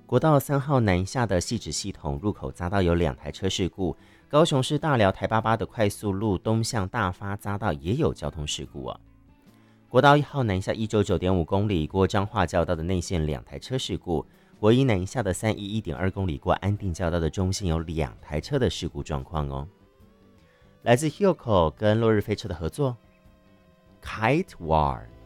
国道3号南下的汐止系统入口匝道有2台车事故，高雄市大寮台88的快速路东向大发匝道也有交通事故啊。国道1号南下199.5公里过彰化交道的内线2台车事故，国一南下的311.2公里过安定交道的中线有2台车的事故状况哦。来自 Hilco 跟落日飞车的合作 Kite War